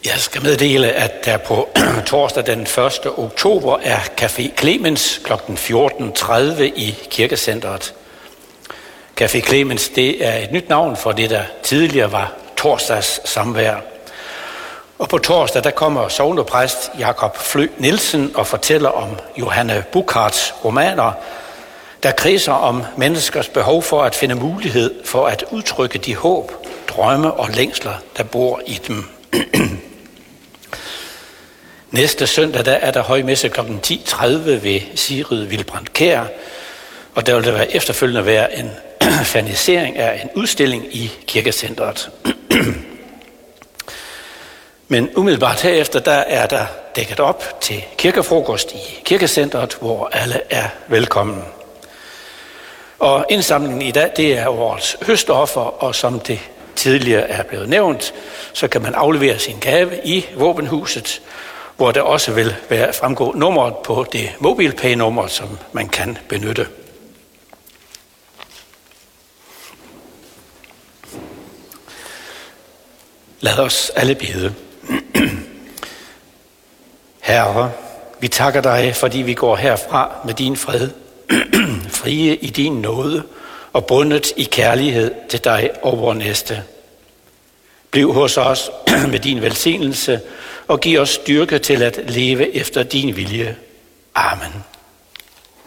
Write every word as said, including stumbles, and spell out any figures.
Jeg skal meddele, at der på torsdag den første oktober er Café Clemens klokken fjorten tredive i Kirkecentret. Café Clemens, det er et nyt navn for det, der tidligere var torsdags samvær. Og på torsdag, der kommer sognepræst Jakob Flø Nielsen og fortæller om Johanne Buchards romaner, der kredser om menneskers behov for at finde mulighed for at udtrykke de håb, drømme og længsler, der bor i dem. Næste søndag, der er der højmesse klokken ti tredive ved Sigrid Vilbrandt Kjær, og der vil der være efterfølgende være en fernisering af en udstilling i Kirkecentret. Men umiddelbart herefter, der er der dækket op til kirkefrokost i Kirkecentret, hvor alle er velkommen. Og indsamlingen i dag, det er årets høstoffer, og som det tidligere er blevet nævnt, så kan man aflevere sin gave i våbenhuset, hvor der også vil være fremgå nummeret på det MobilePay-nummer, som man kan benytte. Lad os alle bede. Herre, vi takker dig, fordi vi går herfra med din fred, frie i din nåde og bundet i kærlighed til dig og vor næste. Bliv hos os med din velsignelse og giv os styrke til at leve efter din vilje. Amen.